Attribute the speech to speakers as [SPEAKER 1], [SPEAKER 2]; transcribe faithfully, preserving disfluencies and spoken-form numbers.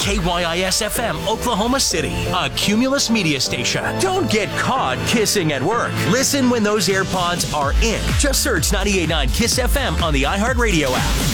[SPEAKER 1] K Y I S F M, Oklahoma City, a Cumulus media station. Don't get caught kissing at work. Listen when those AirPods are in. Just search ninety-eight point nine KISS F M on the iHeartRadio app.